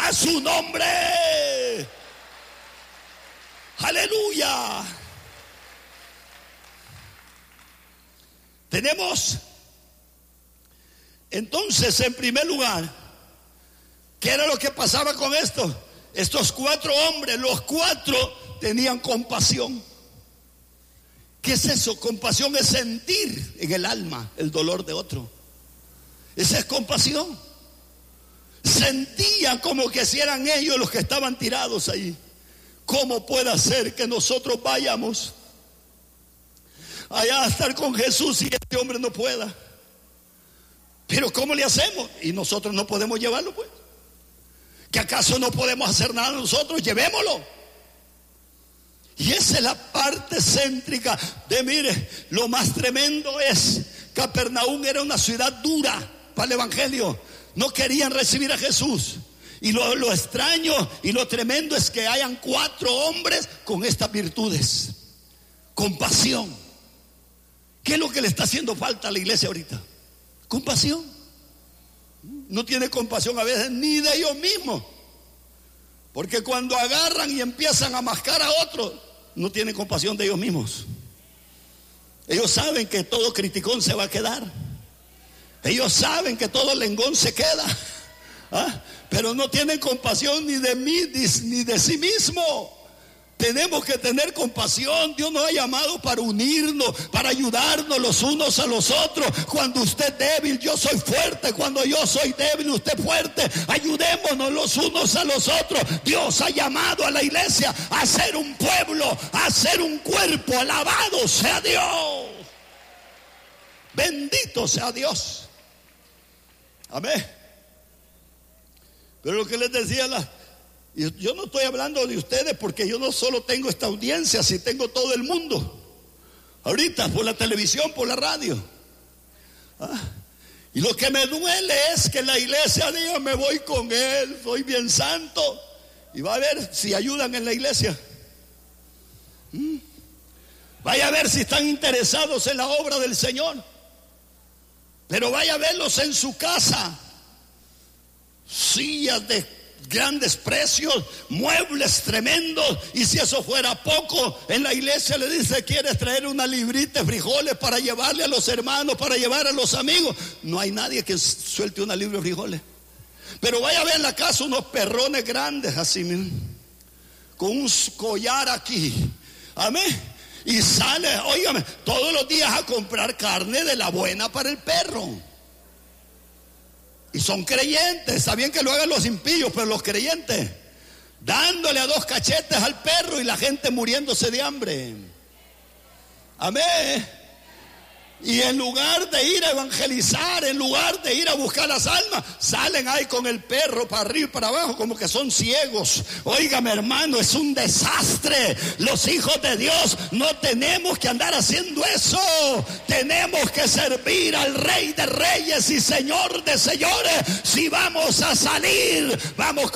a su nombre. Aleluya. Tenemos entonces, en primer lugar, ¿qué era lo que pasaba con esto? Estos 4 hombres, los 4 tenían compasión. ¿Qué es eso? Compasión es sentir en el alma el dolor de otro. Esa es compasión. Sentían como que si eran ellos los que estaban tirados ahí. ¿Cómo puede ser que nosotros vayamos allá a estar con Jesús y este hombre no pueda? Pero ¿cómo le hacemos? Y nosotros no podemos llevarlo, pues. ¿Que acaso no podemos hacer nada nosotros? Llevémoslo. Y esa es la parte céntrica de, mire, lo más tremendo es, Capernaum era una ciudad dura para el evangelio. No querían recibir a Jesús. Y lo extraño y lo tremendo es que hayan 4 hombres con estas virtudes. Compasión. ¿Qué es lo que le está haciendo falta a la iglesia ahorita? Compasión. No tiene compasión a veces ni de ellos mismos. Porque cuando agarran y empiezan a mascar a otros, no tienen compasión de ellos mismos. Ellos saben que todo criticón se va a quedar. Ellos saben que todo lengón se queda. Pero no tienen compasión ni de mí ni de sí mismo. Tenemos que tener compasión. Dios nos ha llamado para unirnos, para ayudarnos los unos a los otros. Cuando usted es débil, yo soy fuerte. Cuando yo soy débil, usted es fuerte. Ayudémonos los unos a los otros. Dios ha llamado a la iglesia a ser un pueblo, a ser un cuerpo. Alabado sea Dios. Bendito sea Dios. Amén. Pero lo que les decía, yo no estoy hablando de ustedes porque yo no solo tengo esta audiencia, si tengo todo el mundo. Ahorita por la televisión, por la radio. Y lo que me duele es que la iglesia diga, me voy con él, soy bien santo. Y va a ver si ayudan en la iglesia. Vaya a ver si están interesados en la obra del Señor. Pero vaya a verlos en su casa. Sillas de grandes precios, muebles tremendos. Y si eso fuera poco, en la iglesia le dice, ¿quieres traer una librita de frijoles para llevarle a los hermanos, para llevar a los amigos? No hay nadie que suelte una libra de frijoles. Pero vaya a ver en la casa unos perrones grandes así, con un collar aquí. Amén. Y sale, óigame, todos los días a comprar carne de la buena para el perro. Y son creyentes. Está bien que lo hagan los impíos, pero los creyentes, dándole a 2 cachetes al perro y la gente muriéndose de hambre. Amén. Y en lugar de ir a evangelizar, en lugar de ir a buscar las almas, salen ahí con el perro para arriba y para abajo como que son ciegos. Óigame, hermano, es un desastre. Los hijos de Dios no tenemos que andar haciendo eso. Tenemos que servir al Rey de Reyes y Señor de Señores. Si vamos a salir, vamos